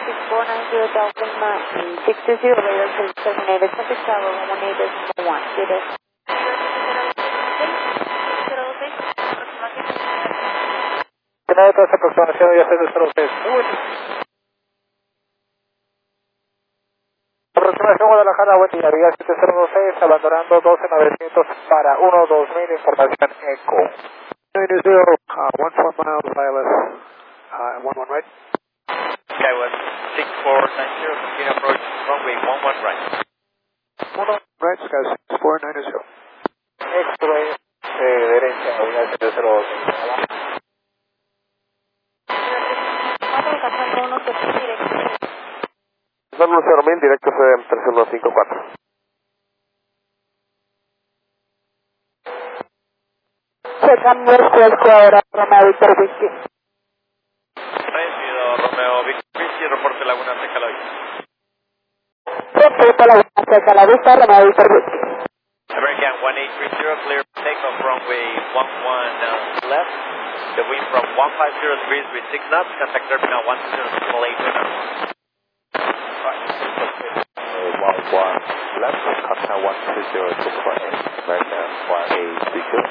6490 Delta Lima 620 radar service terminated. Traffic tower 118.1. Good day. Tenemos esta aproximación ya 606. Aproximación Guadalajara, buen día, vía 7026, abandonando 12900 para 12000, información ECO. 90, 14 miles, ILS, 11 right. Skywest 6490, continue approach, runway 11 right. 1 right, Sky 6490. X-ray, derecha, vía 706. Vamos a Romín, directo fue 3154. Checan Northwest ahora, Romeo Victor Whisky. Recibido Romeo Victor Whisky, reporte Laguna Seca La Vista. Reporte Laguna Seca La Vista, Romeo Victor Whisky. American 1830, clear takeoff runway 11 left. The wind from 150 degrees with 6 knots, contact terminal 120 left. 11 left, contact 120 to American 1832.